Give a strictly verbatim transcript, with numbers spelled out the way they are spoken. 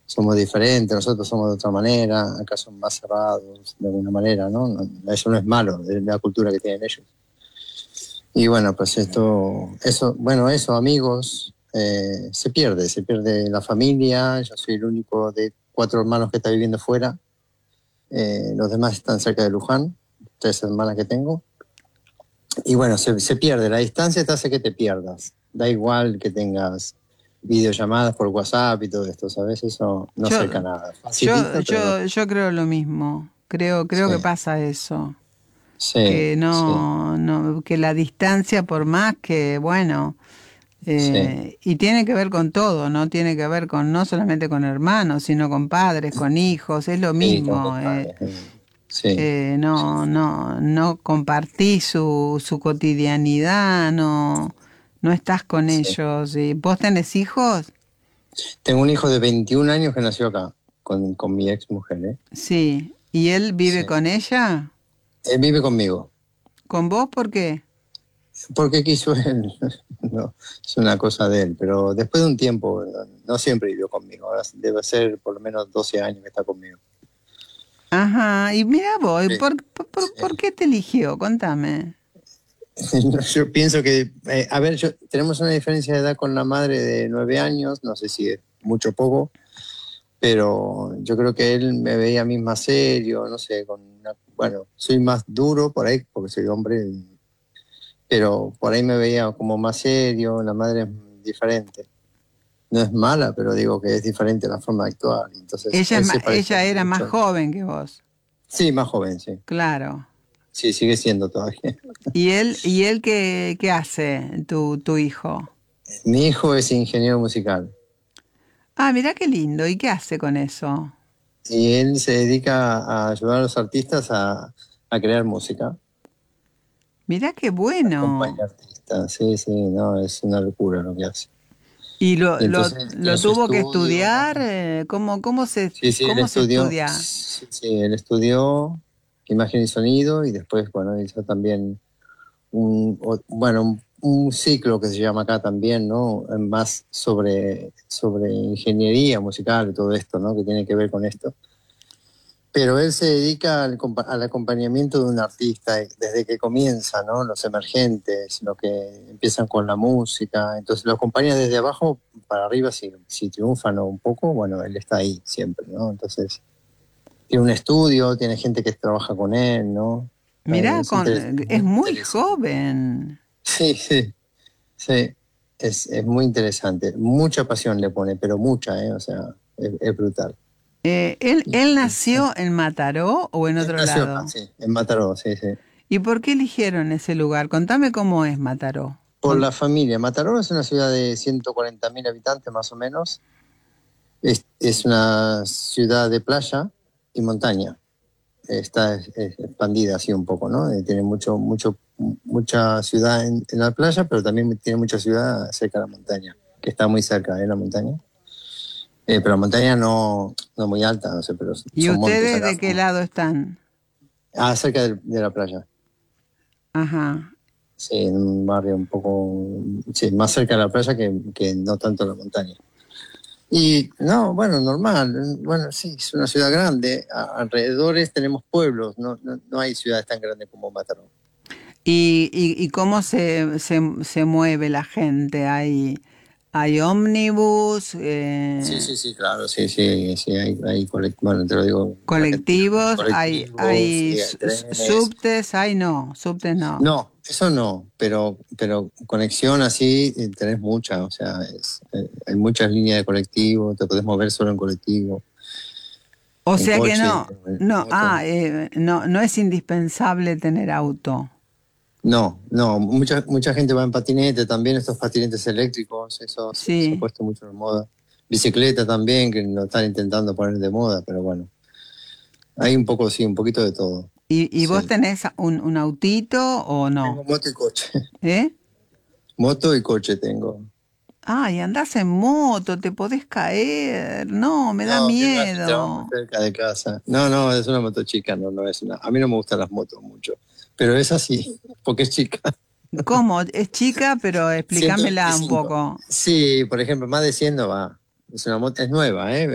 somos diferentes, nosotros somos de otra manera, acá son más cerrados de alguna manera, ¿no? No, eso no es malo, es la cultura que tienen ellos. Y bueno, pues esto, eso, bueno, eso, amigos, eh, se pierde, se pierde la familia. Yo soy el único de cuatro hermanos que está viviendo fuera. Eh, los demás están cerca de Luján, tres hermanas que tengo. Y bueno, se, se pierde, la distancia te hace que te pierdas. Da igual que tengas videollamadas por WhatsApp y todo esto, ¿sabes? Eso no Yo, acerca nada. yo, Facilita, pero no. yo, yo creo lo mismo. Creo, creo Sí, que pasa eso. sí, Que sí, no, no, que la distancia, por más que, bueno, sí, eh, y tiene que ver con todo, ¿no? Tiene que ver con no solamente con hermanos, sino con padres, con hijos, es lo sí, con mismo. eh, compadres, eh, sí, eh, sí, no, no, no compartís su, su cotidianidad, no, no estás con sí. ellos. ¿Y vos tenés hijos? Tengo un hijo de veintiún años que nació acá, con, con mi ex mujer, ¿eh? Sí. ¿Y él vive Sí. con ella? Él vive conmigo. ¿Con vos por qué? Porque quiso él, no, es una cosa de él, pero después de un tiempo, no, no siempre vivió conmigo, ahora debe ser por lo menos doce años que está conmigo. Ajá, y mira vos, Sí, ¿por, por, por- por qué te eligió? Contame. sí. Yo pienso que, eh, a ver, yo, tenemos una diferencia de edad con la madre de nueve años, no sé si es mucho o poco, pero yo creo que él me veía a mí más serio, no sé, con una- bueno, soy más duro por ahí, porque soy hombre, pero por ahí me veía como más serio, la madre es diferente. No es mala, pero digo que es diferente la forma de actuar. Entonces, Ella, es él ma- se parecía ella era más mucho. joven que vos, Sí, más joven, sí. claro. Sí, sigue siendo todavía. ¿Y él, y él qué, qué hace, tu, tu hijo? Mi hijo es ingeniero musical Ah, mira qué lindo. ¿Y qué hace con eso? y él se dedica a ayudar a los artistas a, a crear música. Mira qué bueno. Acompaña artistas, sí, sí, no, es una locura lo que hace. ¿Y lo, Y lo, entonces él tiene lo su tuvo que estudio. estudiar? Eh, ¿Cómo, cómo se, Sí, sí, él cómo se estudió, estudia? sí, sí, él estudió imagen y sonido y después, bueno, hizo también un, o- bueno, un, un ciclo que se llama acá también, ¿no? Más sobre, sobre ingeniería musical y todo esto, ¿no? Que tiene que ver con esto. Pero él se dedica al, compa- al acompañamiento de un artista eh, desde que comienza, ¿no? Los emergentes, los que empiezan con la música. Entonces lo acompaña desde abajo para arriba, si, si triunfan o un poco, bueno, él está ahí siempre, ¿no? Entonces tiene un estudio, tiene gente que trabaja con él, ¿no? Eh, Mira, Es, con, interes- es muy muy interesante. joven. Sí, sí. Sí, es, es muy interesante. Mucha pasión le pone, pero mucha, ¿eh? O sea, es, es brutal. Eh, ¿él, Y- él y sí. nació en Mataró o en Él otro nació acá, lado? sí, en Mataró, sí, sí. ¿Y por qué eligieron ese lugar? Contame cómo es Mataró. Por Con- la familia. Mataró es una ciudad de ciento cuarenta mil habitantes más o menos. Es, es una ciudad de playa y montaña. Está es- es expandida así un poco, ¿no? Eh, Tiene mucho, mucho, mucha ciudad en, en la playa, pero también tiene mucha ciudad cerca de la montaña, que está muy cerca de la montaña. Eh, pero montaña no, no muy alta, no sé, pero ¿Y son montes ustedes acá. de qué lado están? Ah, cerca de, de la playa. Ajá. Sí, en un barrio un poco, sí, más cerca de la playa que, que no tanto la montaña. Y no, bueno, normal. Bueno, sí, es una ciudad grande. A- alrededores tenemos pueblos, no, no, no hay ciudades tan grandes como Mataró. ¿Y, y, y cómo se, se, se mueve la gente? ¿Hay, hay ómnibus, Sí, eh, sí, sí, claro, sí, sí, sí, hay, hay colect- bueno, te lo digo en Argentina, ¿no? colectivos, hay, Colectivos, hay sí, hay su- su- trenes. subtes? Hay no, subtes no. No, eso no, pero, pero conexión así eh, tenés mucha, o sea, es, eh, hay muchas líneas de colectivo, te podés mover solo en colectivo, O en sea que coche, no, en no, moto. ah, eh, no, no es indispensable tener auto. No, no, mucha, mucha gente va en patinete también, estos patinetes eléctricos, eso se, se ha Sí. puesto mucho de moda. Bicicleta también, que lo están intentando poner de moda, pero bueno, hay un poco, sí, un poquito de todo, ¿Y, y vos sí. tenés un, un autito o Tengo no? moto y coche, ¿Eh? moto y coche tengo. Ay, andás en moto, te podés caer. No, me da No, que va, si trabajo miedo. cerca de casa. No, no, es una moto chica, no, no es una. A mí no me gustan las motos mucho, pero es así, porque es chica. ¿Cómo? Es chica, pero ciento explícamela un veinticinco poco. Sí, por ejemplo, más de cien no va. Es una moto, es nueva, ¿eh?